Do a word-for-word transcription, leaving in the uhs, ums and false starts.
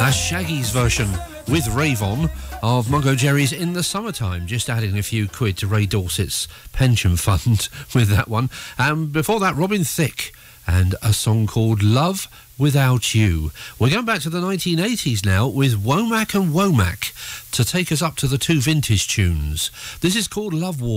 That's Shaggy's version with Ravon of Mungo Jerry's In the Summertime, just adding a few quid to Ray Dorset's pension fund with that one. And before that, Robin Thicke and a song called Love Without You. We're going back to the nineteen eighties now with Womack and Womack to take us up to the two vintage tunes. This is called Love War.